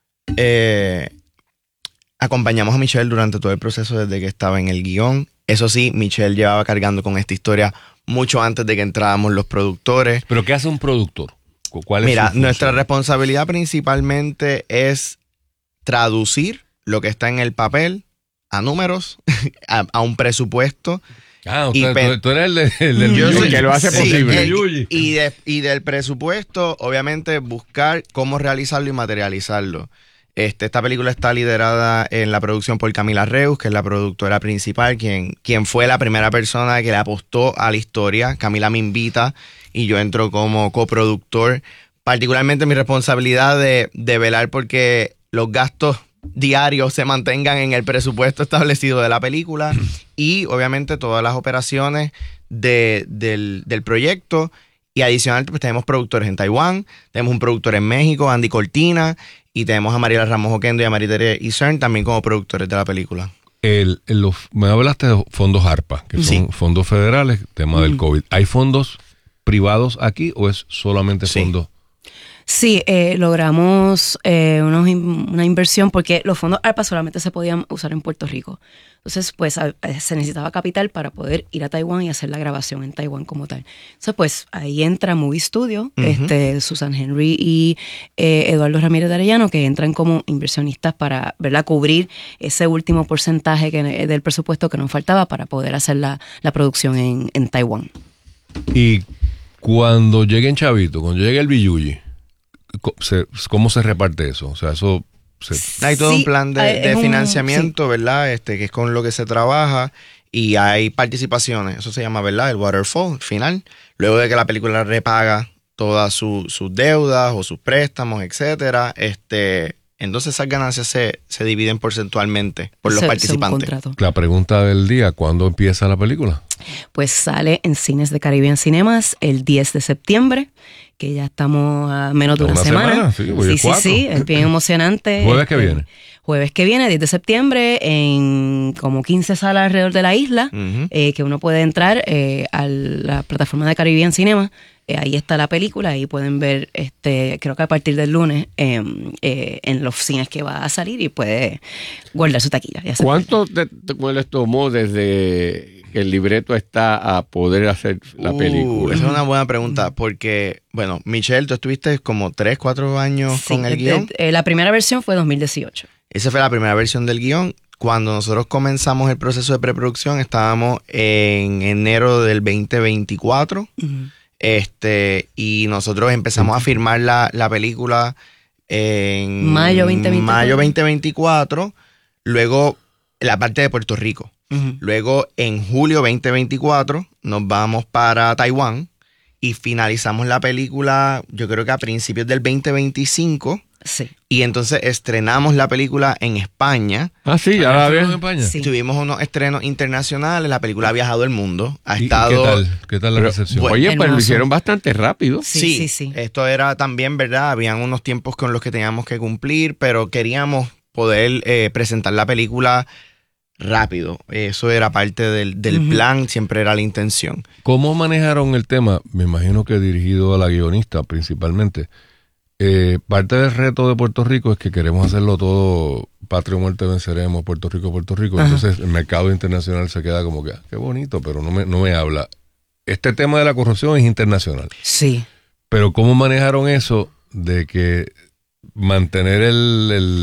acompañamos a Michelle durante todo el proceso desde que estaba en el guión. Eso sí, Michelle llevaba cargando con esta historia mucho antes de que entráramos los productores. ¿Pero qué hace un productor? ¿Cuál es Mira, nuestra responsabilidad principalmente es traducir lo que está en el papel a números, a un presupuesto. Tú eres el Yuyi, que lo hace posible. Y del presupuesto, obviamente, buscar cómo realizarlo y materializarlo. Esta película está liderada en la producción por Camila Reus, que es la productora principal, quien fue la primera persona que le apostó a la historia. Camila me invita y yo entro como coproductor. Particularmente mi responsabilidad de velar porque los gastos diarios se mantengan en el presupuesto establecido de la película y obviamente todas las operaciones del proyecto. Y adicional, pues tenemos productores en Taiwán, tenemos un productor en México, Andy Cortina, y tenemos a Mariela Ramos Oquendo y a Maritere Isern también como productores de la película. Me hablaste de fondos ARPA, que son fondos federales, tema del COVID. ¿Hay fondos privados aquí o es solamente fondos? Sí, logramos una inversión porque los fondos ARPA solamente se podían usar en Puerto Rico. Entonces, pues se necesitaba capital para poder ir a Taiwán y hacer la grabación en Taiwán como tal. Entonces, pues ahí entra Movie Studio, Susan Henry y Eduardo Ramírez de Arellano, que entran como inversionistas para, ¿verdad?, cubrir ese último porcentaje del presupuesto que nos faltaba para poder hacer la producción en Taiwán. Y cuando llegue cuando llegue el Biyuyi, ¿cómo se reparte eso? O sea, eso... Hay todo un plan de financiamiento, ¿verdad? Que es con lo que se trabaja y hay participaciones. Eso se llama, ¿verdad? El waterfall final. Luego de que la película repaga todas sus deudas o sus préstamos, etcétera, entonces esas ganancias se dividen porcentualmente por los participantes. La pregunta del día, ¿cuándo empieza la película? Pues sale en Cines de Caribbean Cinemas el 10 de septiembre, que ya estamos a menos de una semana. Sí, es bien emocionante. ¿Jueves que viene? Jueves que viene, 10 de septiembre, en como 15 salas alrededor de la isla, que uno puede entrar a la plataforma de Caribbean Cinema. Ahí está la película, ahí pueden ver, creo que a partir del lunes, en los cines que va a salir y puede guardar su taquilla. ¿Cuánto les tomó desde que el libreto está a poder hacer la película? Esa es una buena pregunta, porque, bueno, Michelle, tú estuviste como 3-4 años con el guión. La primera versión fue 2018. Esa fue la primera versión del guión. Cuando nosotros comenzamos el proceso de preproducción, estábamos en enero del 2024. Y nosotros empezamos a filmar la película en mayo 2024. Luego la parte de Puerto Rico. Luego en julio 2024 nos vamos para Taiwán y finalizamos la película, yo creo que a principios del 2025. Sí. Y entonces estrenamos la película en España. Ah, sí, ya la vieron en España. Sí. Tuvimos unos estrenos internacionales. La película ha viajado el mundo. ¿Qué tal la recepción? Oye, pues lo hicieron bastante rápido. Sí. Esto era también, ¿verdad? Habían unos tiempos con los que teníamos que cumplir, pero queríamos poder presentar la película rápido. Eso era parte del plan, siempre era la intención. ¿Cómo manejaron el tema? Me imagino que dirigido a la guionista principalmente. Parte del reto de Puerto Rico es que queremos hacerlo todo patria o muerte venceremos, Puerto Rico. Ajá. Entonces el mercado internacional se queda como que, qué bonito, pero no me habla. Este tema de la corrupción es internacional. Sí. Pero ¿cómo manejaron eso de que mantener el